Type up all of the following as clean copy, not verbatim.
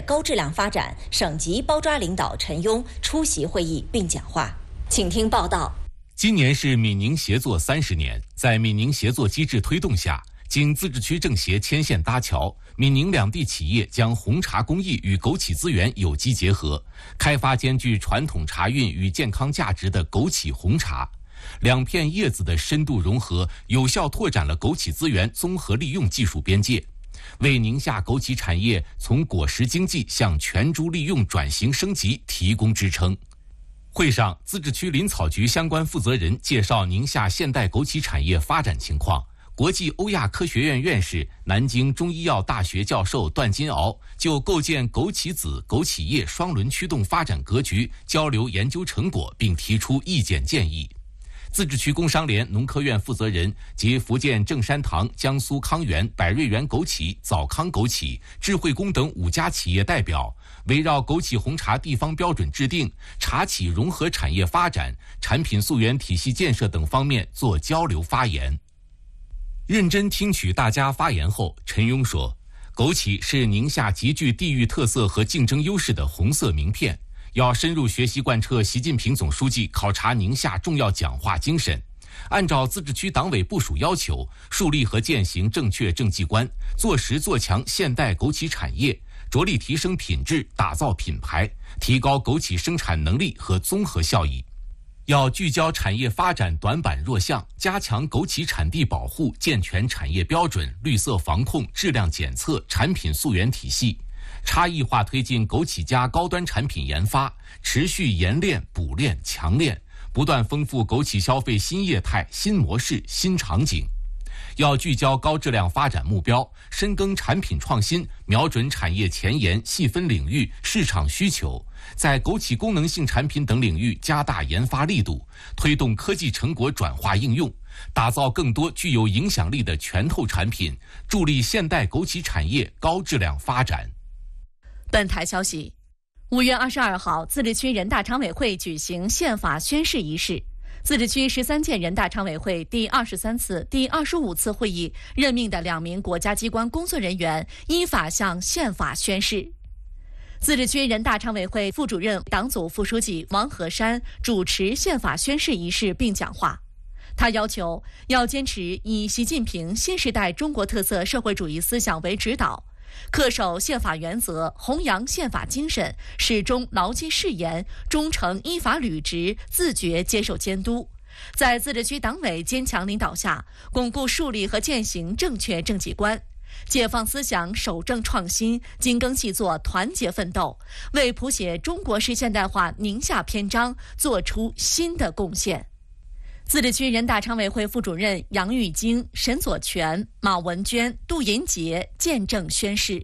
高质量发展省级包抓领导陈庸出席会议并讲话。请听报道。 今年是闽宁协作30年，在闽宁协作机制推动下，经自治区政协牵线搭桥，闽宁两地企业将红茶工艺与枸杞资源有机结合，开发兼具传统茶韵与健康价值的枸杞红茶。两片叶子的深度融合，有效拓展了枸杞资源综合利用技术边界，为宁夏枸杞产业从果实经济向全株利用转型升级提供支撑。会上，自治区林草局相关负责人介绍宁夏现代枸杞产业发展情况。国际欧亚科学院院士、南京中医药大学教授段金鳌就构建枸杞子、枸杞叶双轮驱动发展格局交流研究成果，并提出意见建议。自治区工商联农科院负责人及福建正山堂、江苏康源、百瑞源枸杞、早康枸杞、智慧宫等5家企业代表，围绕枸杞红茶地方标准制定、茶企融合产业发展、产品溯源体系建设等方面做交流发言。认真听取大家发言后，陈庸说，枸杞是宁夏极具地域特色和竞争优势的红色名片，要深入学习贯彻习近平总书记考察宁夏重要讲话精神，按照自治区党委部署要求，树立和践行正确政绩观，做实做强现代枸杞产业，着力提升品质，打造品牌，提高枸杞生产能力和综合效益。要聚焦产业发展短板弱项，加强枸杞产地保护，健全产业标准、绿色防控、质量检测、产品溯源体系，差异化推进枸杞加高端产品研发，持续研炼、补炼、强炼，不断丰富枸杞消费新业态、新模式、新场景。要聚焦高质量发展目标，深耕产品创新，瞄准产业前沿、细分领域、市场需求，在枸杞功能性产品等领域加大研发力度，推动科技成果转化应用，打造更多具有影响力的全透产品，助力现代枸杞产业高质量发展。 本台消息，5月22号，自治区人大常委会举行宪法宣誓仪式。自治区13届人大常委会第23次、第25次会议任命的2名国家机关工作人员依法向宪法宣誓。自治区人大常委会副主任、党组副书记王和山主持宪法宣誓仪式并讲话。他要求要坚持以习近平新时代中国特色社会主义思想为指导，恪守宪法原则，弘扬宪法精神，始终牢记誓言，忠诚依法履职，自觉接受监督。在自治区党委坚强领导下，巩固树立和践行正确政绩观，解放思想，守正创新，精耕细作，团结奋斗，为谱写中国式现代化宁夏篇章做出新的贡献。自治区人大常委会副主任杨玉京、沈左权、马文娟、杜银杰见证宣誓。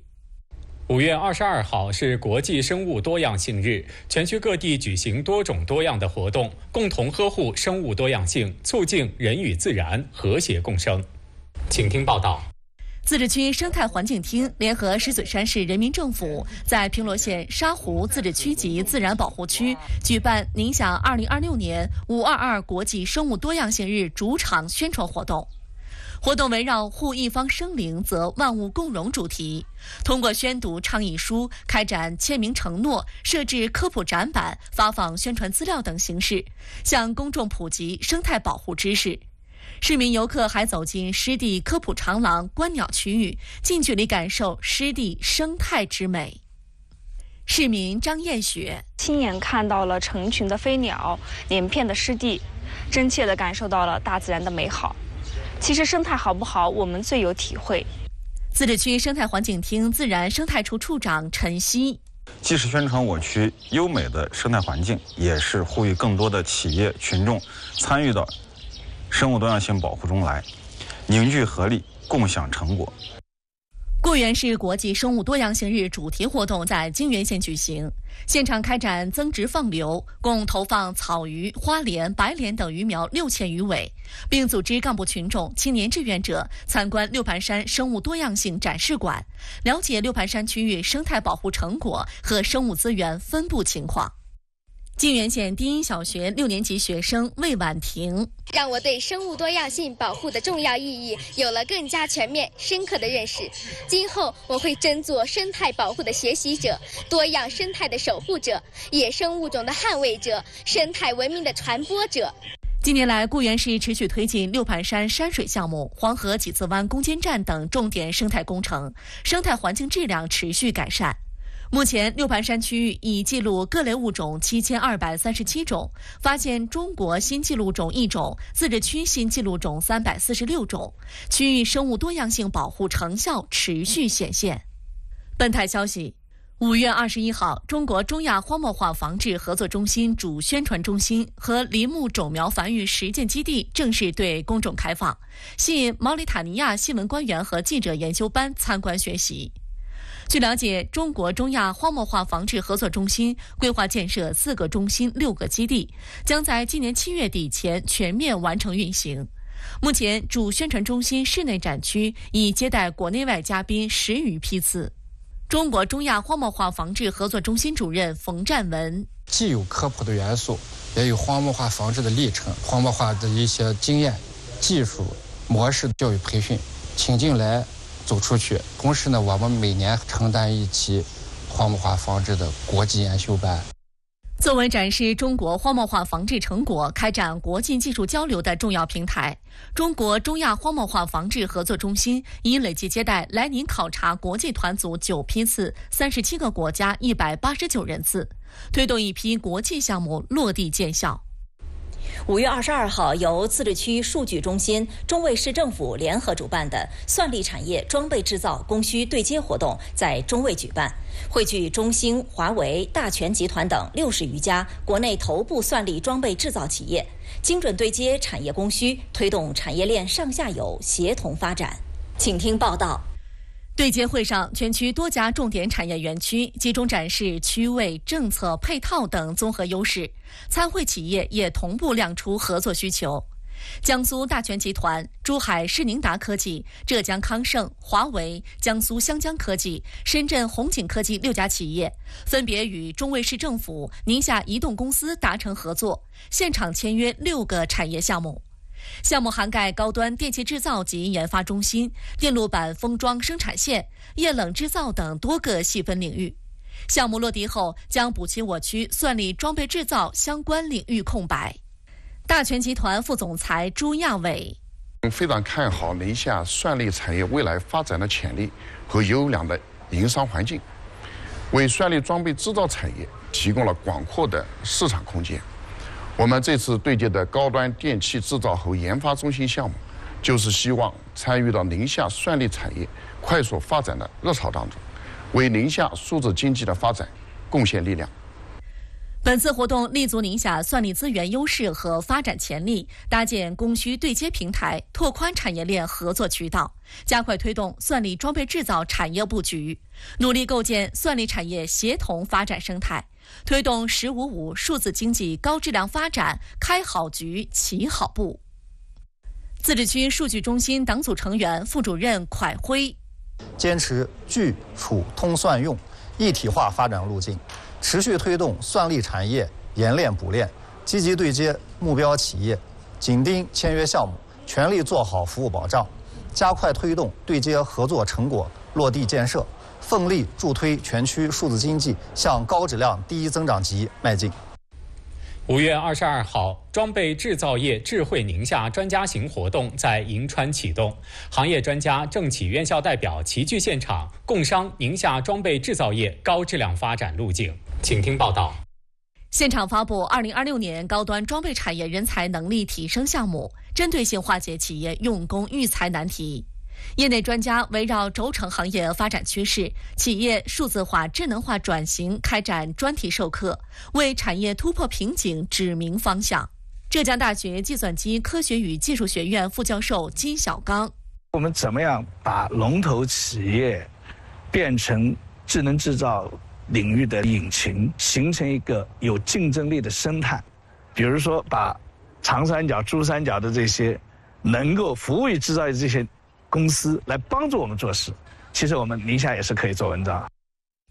5月22号是国际生物多样性日，全区各地举行多种多样的活动，共同呵护生物多样性，促进人与自然和谐共生。请听报道。 自治区生态环境厅联合石嘴山市人民政府，在平罗县沙湖自治区级自然保护区举办宁夏2026年522国际生物多样性日主场宣传活动。活动围绕护一方生灵则万物共荣主题，通过宣读倡议书、开展签名承诺、设置科普展板、发放宣传资料等形式，向公众普及生态保护知识。市民游客还走进湿地科普长廊、观鸟区域，近距离感受湿地生态之美。市民张艳雪亲眼看到了成群的飞鸟，连片的湿地，真切地感受到了大自然的美好。其实生态好不好，我们最有体会。 自治区生态环境厅自然生态处处长陈曦， 既是宣传我区优美的生态环境，也是呼吁更多的企业群众参与到生物多样性保护中来，凝聚合力，共享成果。 固原市国际生物多样性日主题活动在泾源县举行，现场开展增殖放流，共投放草鱼、花鲢、白鲢等鱼苗6000余尾，并组织干部群众、青年志愿者参观六盘山生物多样性展示馆，了解六盘山区域生态保护成果和生物资源分布情况。 泾源县第一小学6年级学生魏婉婷， 让我对生物多样性保护的重要意义有了更加全面、深刻的认识。今后我会真做生态保护的学习者、多样生态的守护者、野生物种的捍卫者、生态文明的传播者。 近年来，固原市持续推进六盘山山水项目、黄河几次湾攻坚战等重点生态工程，生态环境质量持续改善。目前，六盘山区域已记录各类物种7237种，发现中国新纪录种1种，自治区新纪录种346种，区域生物多样性保护成效持续显现。本台消息，5月21号，中国中亚荒漠化防治合作中心主宣传中心和林木种苗繁育实践基地正式对公众开放，吸引毛里塔尼亚新闻官员和记者研修班参观学习。据了解，中国中亚荒漠化防治合作中心规划建设4个中心、6个基地，将在今年7月底前全面完成运行。目前，主宣传中心室内展区已接待国内外嘉宾10余批次。中国中亚荒漠化防治合作中心主任冯占文， 既有科普的元素，也有荒漠化防治的历程、荒漠化的一些经验、技术、模式教育培训，请进来走出去。同时呢，我们每年承担一期荒漠化防治的国际研修班。 作为展示中国荒漠化防治成果、开展国际技术交流的重要平台，中国中亚荒漠化防治合作中心已累计接待来宁考察国际团组9批次，37个国家189人次，推动一批国际项目落地见效。 5月22号，由自治区数据中心、中卫市政府联合主办的算力产业装备制造供需对接活动在中卫举办，汇聚中兴、华为、大全集团等60余家国内头部算力装备制造企业，精准对接产业供需，推动产业链上下游协同发展。请听报道。 对接会上，全区多家重点产业园区集中展示区位、政策、配套等综合优势，参会企业也同步亮出合作需求。江苏大全集团、珠海世宁达科技、浙江康盛、华为、江苏湘江科技、深圳红景科技6家企业，分别与中卫市政府、宁夏移动公司达成合作，现场签约6个产业项目。项目涵盖高端电气制造及研发中心、电路板封装生产线、液冷制造等多个细分领域。项目落地后，将补齐我区算力装备制造相关领域空白。大全集团副总裁朱亚伟， 非常看好宁夏算力产业未来发展的潜力和优良的营商环境，为算力装备制造产业提供了广阔的市场空间。我们这次对接的高端电气制造和研发中心项目，就是希望参与到宁夏算力产业快速发展的热潮当中，为宁夏数字经济的发展贡献力量。 本次活动立足宁夏算力资源优势和发展潜力，搭建供需对接平台，拓宽产业链合作渠道，加快推动算力装备制造产业布局，努力构建算力产业协同发展生态，推动“1055”数字经济高质量发展开好局、起好步。自治区数据中心党组成员、副主任蒯辉， 坚持聚储通算用一体化发展路径，持续推动算力产业研炼补练，积极对接目标企业，紧盯签约项目，全力做好服务保障，加快推动对接合作成果落地建设，奋力助推全区数字经济向高质量第一增长极迈进。 5月22号，装备制造业智慧宁夏专家行活动在银川启动，行业专家、政企院校代表齐聚现场，共商宁夏装备制造业高质量发展路径。请听报道。 现场发布2026年高端装备产业人才能力提升项目，针对性化解企业用工育才难题。业内专家围绕轴承行业发展趋势、企业数字化智能化转型开展专题授课，为产业突破瓶颈指明方向。浙江大学计算机科学与技术学院副教授金小刚， 我们怎么样把龙头企业变成智能制造领域的引擎，形成一个有竞争力的生态？比如说把长三角、珠三角的这些能够服务于制造业这些公司来帮助我们做事，其实我们宁夏也是可以做文章。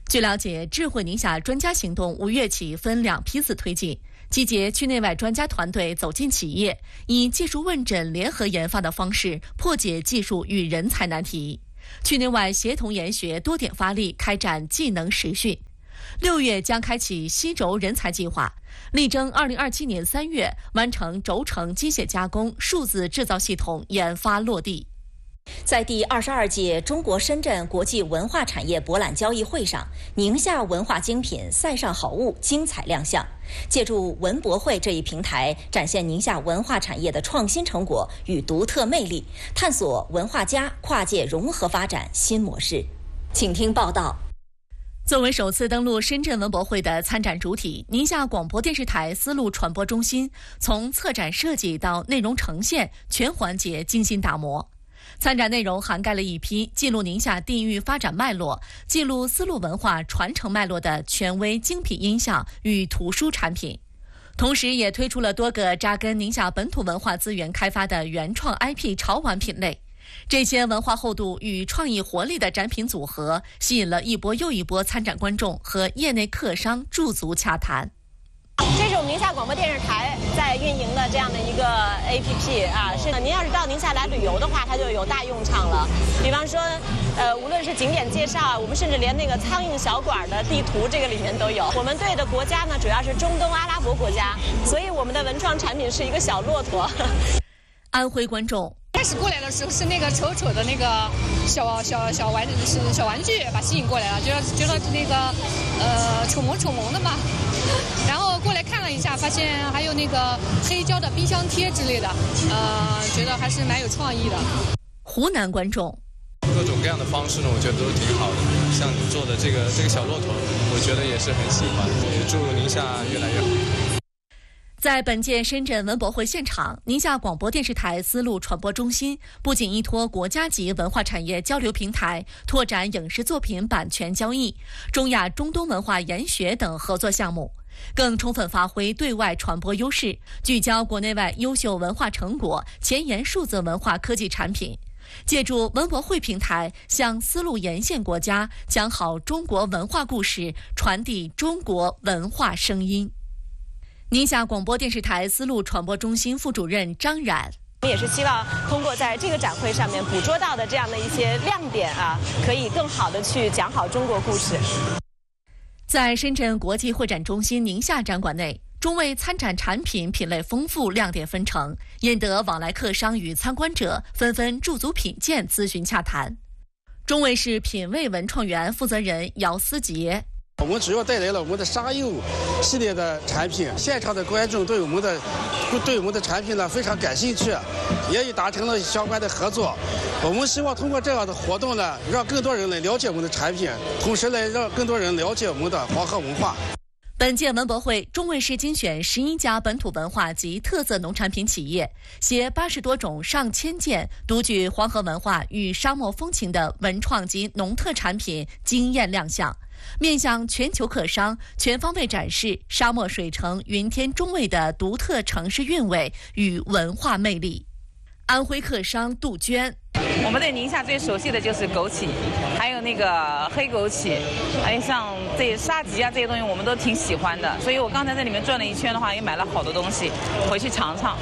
据了解，智慧宁夏专家行动5月起分2批次推进，集结区内外专家团队走进企业，以技术问诊联合研发的方式破解技术与人才难题。区内外协同研学多点发力，开展技能实训。6月将开启西轴人才计划，力争2027年3月完成轴承机械加工、数字制造系统研发落地。 在第22届中国深圳国际文化产业博览交易会上，宁夏文化精品塞上好物精彩亮相。借助文博会这一平台，展现宁夏文化产业的创新成果与独特魅力，探索文化家跨界融合发展新模式。请听报道。 作为首次登陆深圳文博会的参展主体，宁夏广播电视台丝路传播中心从策展设计到内容呈现全环节精心打磨。参展内容涵盖了一批记录宁夏地域发展脉络、记录丝路文化传承脉络的权威精品音像与图书产品，同时也推出了多个扎根宁夏本土文化资源开发的原创 IP 潮玩品类。这些文化厚度与创意活力的展品组合，吸引了一波又一波参展观众和业内客商驻足洽谈。 这是我们宁夏广播电视台在运营的这样的一个 APP 啊，是您要是到宁夏来旅游的话，它就有大用场了。比方说，无论是景点介绍啊，我们甚至连那个苍蝇小馆的地图这个里面都有。我们对的国家呢，主要是中东阿拉伯国家，所以我们的文创产品是一个小骆驼。 安徽观众开始过来的时候是那个丑丑的那个小玩具把吸引过来了，觉得那个丑萌的嘛。然后过来看了一下，发现还有那个黑胶的冰箱贴之类的，觉得还是蛮有创意的。 湖南观众各种各样的方式呢，我觉得都是挺好的。像你做的这个小骆驼，我觉得也是很喜欢，也祝宁夏越来越好。 在本届深圳文博会现场，宁夏广播电视台丝路传播中心不仅依托国家级文化产业交流平台，拓展影视作品版权交易、中亚中东文化研学等合作项目，更充分发挥对外传播优势，聚焦国内外优秀文化成果、前沿数字文化科技产品，借助文博会平台，向丝路沿线国家讲好中国文化故事，传递中国文化声音。宁夏广播电视台丝路传播中心副主任张冉， 我们也是希望通过在这个展会上面捕捉到的这样的一些亮点啊，可以更好的去讲好中国故事。 在深圳国际会展中心宁夏展馆内，中卫参展产品品类丰富，亮点纷呈，引得往来客商与参观者纷纷驻足品鉴、咨询洽谈。中卫市品味文创园负责人姚思杰。 我们主要带来了我们的沙柚系列的产品，现场的观众对我们的产品呢非常感兴趣，也达成了相关的合作。我们希望通过这样的活动呢，让更多人来了解我们的产品，同时来让更多人了解我们的黄河文化。 本届文博会，中卫市精选11家本土文化及特色农产品企业，携80多种上千件独具黄河文化与沙漠风情的文创及农特产品惊艳亮相，面向全球客商，全方位展示沙漠水城云天中卫的独特城市韵味与文化魅力。安徽客商杜鹃， 我们对宁夏最熟悉的就是枸杞，还有那个黑枸杞，还有像这些沙棘啊这些东西，我们都挺喜欢的。所以我刚才在里面转了一圈的话，也买了好多东西，回去尝尝。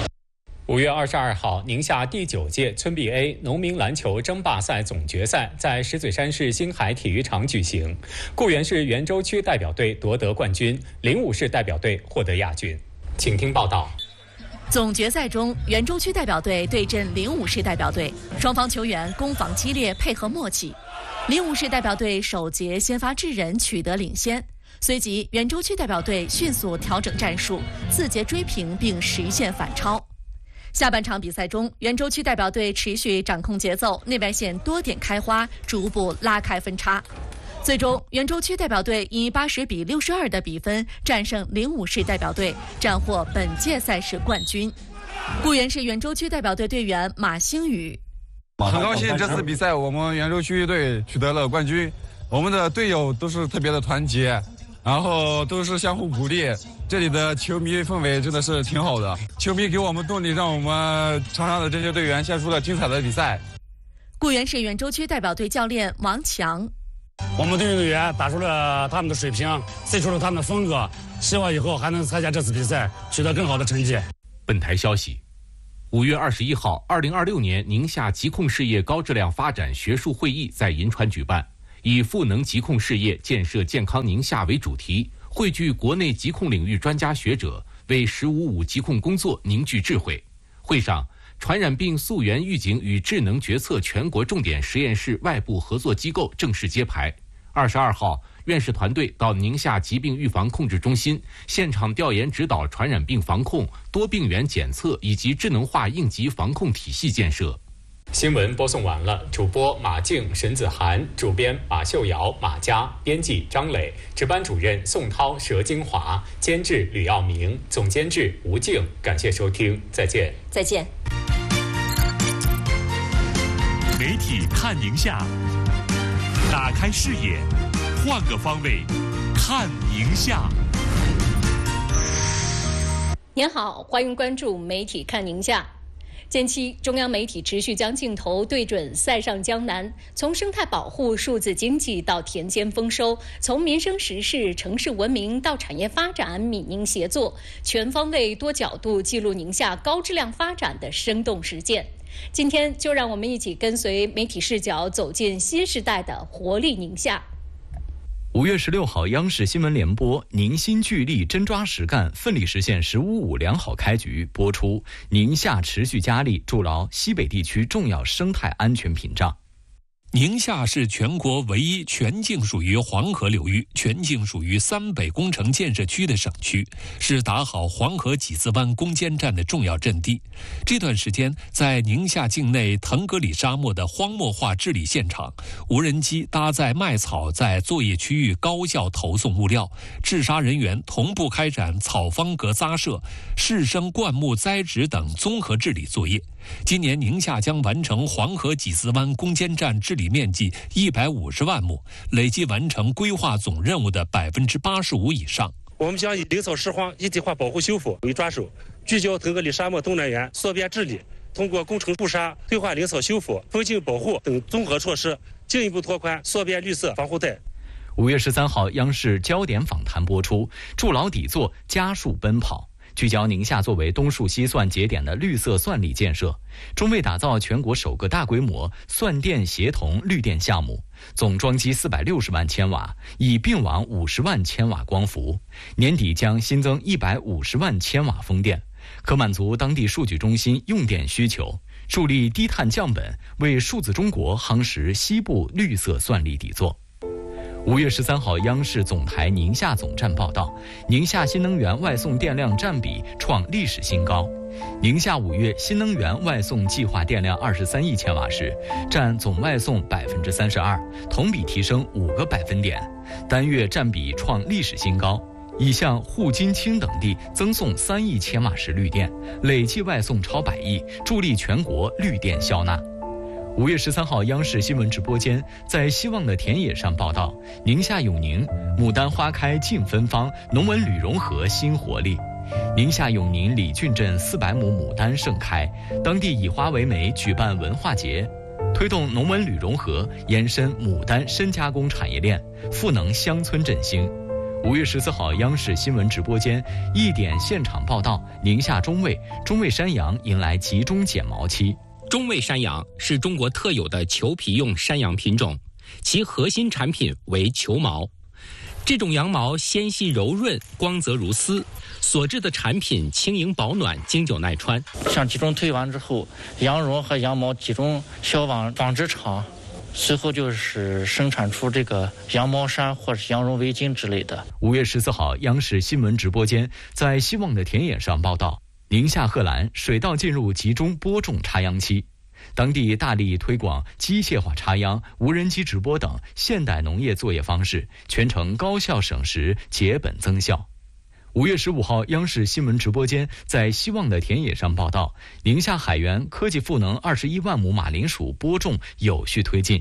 5月22号，宁夏第9届村 BA 农民篮球争霸赛总决赛在石嘴山市星海体育场举行，固原市袁州区代表队夺得冠军，灵武市代表队获得亚军。请听报道。 总决赛中，袁州区代表队对阵灵武市代表队，双方球员攻防激烈，配合默契。灵武市代表队首节先发制人，取得领先，随即袁州区代表队迅速调整战术，次节追平并实现反超。下半场比赛中，袁州区代表队持续掌控节奏，内外线多点开花，逐步拉开分差。最终，袁州区代表队以80比62的比分战胜灵武市代表队，斩获本届赛事冠军。固原市袁州区代表队队员马星宇： 很高兴这次比赛我们袁州区队取得了冠军，我们的队友都是特别的团结，然后都是相互鼓励，这里的球迷氛围真的是挺好的，球迷给我们动力，让我们场上的这些队员献出了精彩的比赛。 固原市袁州区代表队教练王强： 我们的运动员打出了他们的水平，赛出了他们的风格，希望以后还能参加这次比赛，取得更好的成绩。 本台消息，5月21号，2026年宁夏疾控事业高质量发展学术会议在银川举办，以赋能疾控事业建设健康宁夏为主题，汇聚国内疾控领域专家学者，为“15+5”疾控工作凝聚智慧。会上，传染病溯源预警与智能决策全国重点实验室外部合作机构正式揭牌。22号，院士团队到宁夏疾病预防控制中心现场调研指导传染病防控、多病原检测以及智能化应急防控体系建设。 新闻播送完了，主播马静、沈子涵，主编马秀瑶、马佳，编辑张磊，值班主任宋涛、佘金华，监制吕耀明，总监制吴静。感谢收听，再见。 再见。 媒体看宁夏，打开视野，换个方位看宁夏。 您好，欢迎关注媒体看宁夏。近期，中央媒体持续将镜头对准塞上江南，从生态保护、数字经济到田间丰收，从民生时事、城市文明到产业发展，闽宁协作，全方位、多角度记录宁夏高质量发展的生动实践。今天就让我们一起跟随媒体视角，走进新时代的活力宁夏。 5月16号，央视新闻联播宁心聚力真抓实干，奋力实现“15+5”良好开局播出。宁夏持续加力筑牢西北地区重要生态安全屏障。 宁夏是全国唯一全境属于黄河流域、全境属于3北工程建设区的省区，是打好黄河几字湾攻坚战的重要阵地。这段时间，在宁夏境内腾格里沙漠的荒漠化治理现场，无人机搭载麦草在作业区域高效投送物料，治沙人员同步开展草方格扎设、适生灌木栽植等综合治理作业。今年宁夏将完成黄河几字湾攻坚战治理面积150万亩，累计完成规划总任务的85%以上。 我们将以林草拾荒一体化保护修复为抓手，聚焦腾格里沙漠东南沿缩边治理，通过工程固沙、退化林草修复、风景保护等综合措施，进一步拓宽缩边绿色防护带。 5月13号，央视焦点访谈播出，筑牢底座，加速奔跑。聚焦宁夏作为东数西算节点的绿色算力建设，中为打造全国首个大规模算电协同绿电项目，总装机460万千瓦，已并网50万千瓦光伏，年底将新增150万千瓦风电，可满足当地数据中心用电需求，助力低碳降本，为数字中国夯实西部绿色算力底座。5月13号，央视总台宁夏总站报道，宁夏新能源外送电量占比创历史新高。宁夏5月新能源外送计划电量23亿千瓦时，占总外送32%，同比提升5个百分点，单月占比创历史新高。已向沪津青等地增送3亿千瓦时绿电，累计外送超100亿，助力全国绿电消纳。5月13号，央视新闻直播间在希望的田野上报道，宁夏永宁牡丹花开尽芬芳，农文旅融合新活力。宁夏永宁李郡镇400亩牡丹盛开，当地以花为媒举办文化节，推动农文旅融合，延伸牡丹深加工产业链，赋能乡村振兴。5月14号，央视新闻直播间一点现场报道，宁夏中卫山羊迎来集中剪毛期。 中卫山羊是中国特有的裘皮用山羊品种，其核心产品为裘毛。这种羊毛纤细柔润，光泽如丝，所制的产品轻盈保暖，经久耐穿。 像集中退完之后，羊绒和羊毛集中销往纺织厂，随后就是生产出这个羊毛衫或者羊绒围巾之类的。 5月14号，央视新闻直播间在希望的田野上报道，宁夏贺兰水稻进入集中播种插秧期，当地大力推广机械化插秧、无人机直播等现代农业作业方式，全程高效省时、节本增效。5月15号，央视新闻直播间在希望的田野上报道，宁夏海源科技赋能21万亩马铃薯播种有序推进。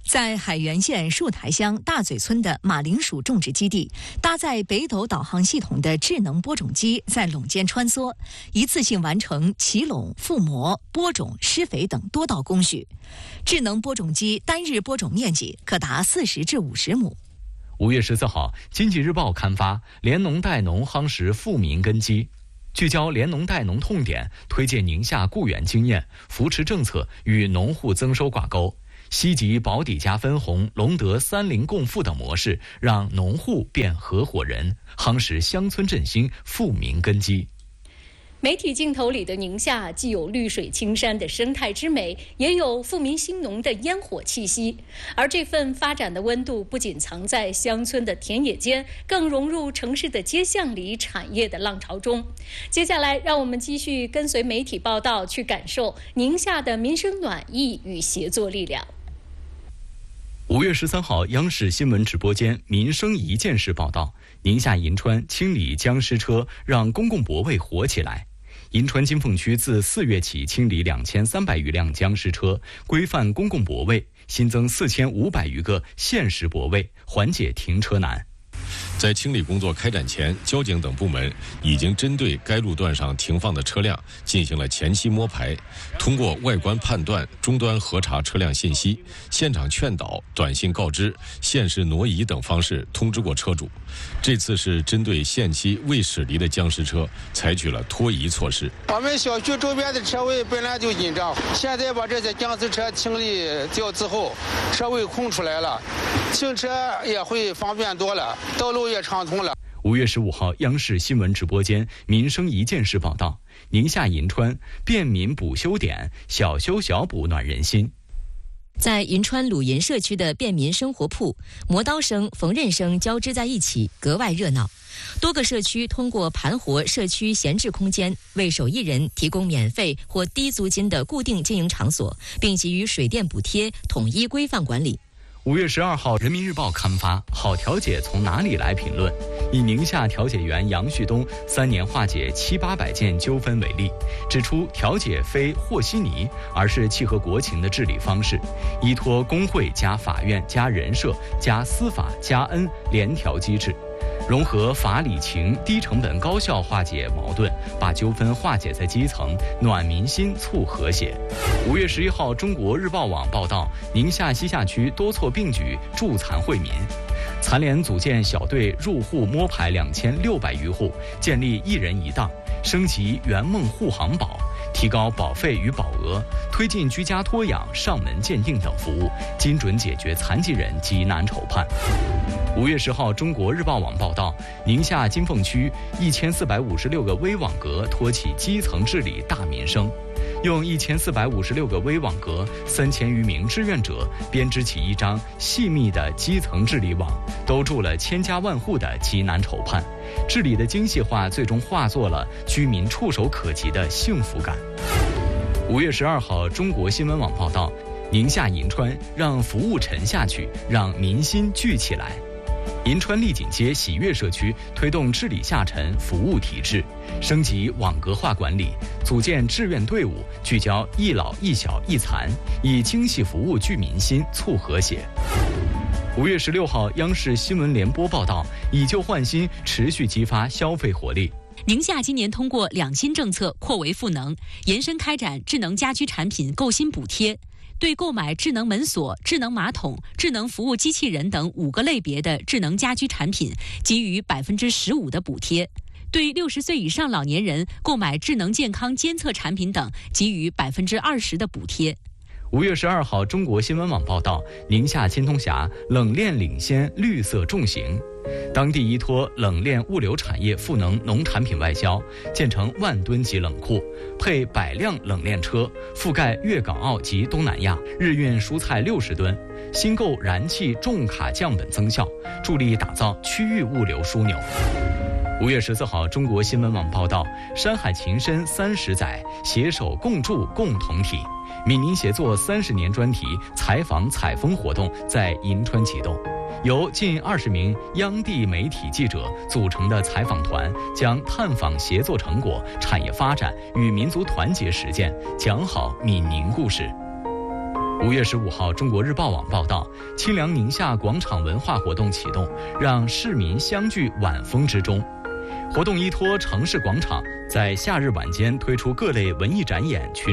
在海原县树台乡大嘴村的马铃薯种植基地，搭载北斗导航系统的智能播种机在垄间穿梭，一次性完成起垄、覆膜、播种、施肥等多道工序。智能播种机单日播种面积可达40至50亩。 5月14号，《经济日报》刊发联农带农夯实富民根基，聚焦联农带农痛点，推荐宁夏雇员经验，扶持政策与农户增收挂钩。西集保底加分红、隆德30共富等模式，让农户变合伙人，夯实乡村振兴、富民根基。 媒体镜头里的宁夏，既有绿水青山的生态之美，也有富民兴农的烟火气息。而这份发展的温度，不仅藏在乡村的田野间，更融入城市的街巷里产业的浪潮中。接下来，让我们继续跟随媒体报道，去感受宁夏的民生暖意与协作力量。 5月13号，央视新闻直播间《民生一件事》报道，宁夏银川清理僵尸车，让公共泊位活起来。银川金凤区自4月起清理2300余辆僵尸车，规范公共泊位，新增4500余个限时泊位，缓解停车难。 在清理工作开展前，交警等部门已经针对该路段上停放的车辆进行了前期摸排，通过外观判断、终端核查车辆信息、现场劝导、短信告知、限时挪移等方式通知过车主。这次是针对限期未驶离的僵尸车，采取了拖移措施。 我们小区周边的车位本来就紧张，现在把这些僵尸车清理掉之后，车位空出来了，停车也会方便多了，道路也畅通了。 5月15号，央视新闻直播间《民生一件事》报道，宁夏银川便民补修点，小修小补暖人心。 在银川鲁银社区的便民生活铺，磨刀声、缝纫声交织在一起，格外热闹。多个社区通过盘活社区闲置空间，为手艺人提供免费或低租金的固定经营场所，并给予水电补贴，统一规范管理。 5月12号，《人民日报》刊发《好调解从哪里来》评论，以宁夏调解员杨旭东3年化解700-800件纠纷为例，指出调解非和稀泥，而是契合国情的治理方式，依托工会加法院加人社加司法加恩联调机制，融合法理情，低成本高效化解矛盾，把纠纷化解在基层，暖民心，促和谐。5月11号，中国日报网报道，宁夏西夏区多措并举助残惠民，残联组建小队入户摸排2600余户，建立1人1档，升级圆梦护航保，提高保费与保额，推进居家托养、上门鉴定等服务，精准解决残疾人急难愁盼。5月10号，中国日报网报道，宁夏金凤区1456个微网格托起基层治理大民生，用1456个微网格，3000余名志愿者编织起一张细密的基层治理网，兜住了千家万户的急难愁盼。治理的精细化，最终化作了居民触手可及的幸福感。5月12号，中国新闻网报道，宁夏银川让服务沉下去，让民心聚起来。银川丽景街喜悦社区推动治理下沉，服务提质，升级网格化管理，组建志愿队伍，聚焦一老一小一残，以精细服务聚民心，促和谐。5月16号，央视新闻联播报道，以旧换新，持续激发消费活力。 宁夏今年通过2新政策扩为赋能，延伸开展智能家居产品购新补贴，对购买智能门锁、智能马桶、智能服务机器人等5个类别的智能家居产品给予15%的补贴，对60岁以上老年人购买智能健康监测产品等给予20%的补贴。 5月12号，中国新闻网报道，宁夏青铜峡冷链领先绿色重型，当地依托冷链物流产业赋能农产品外销，建成10000吨级冷库，配100辆冷链车，覆盖粤港澳及东南亚，日运蔬菜60吨。新购燃气重卡降本增效，助力打造区域物流枢纽。5月14号，中国新闻网报道，山海情深30载，携手共筑共同体。闽宁协作30年专题采访采风活动在银川启动，由近20名央地媒体记者组成的采访团，将探访协作成果、产业发展与民族团结实践，讲好闽宁故事。 5月15号，《中国日报网》报道，清凉宁夏广场文化活动启动，让市民相聚晚风之中。活动依托城市广场，在夏日晚间推出各类文艺展演。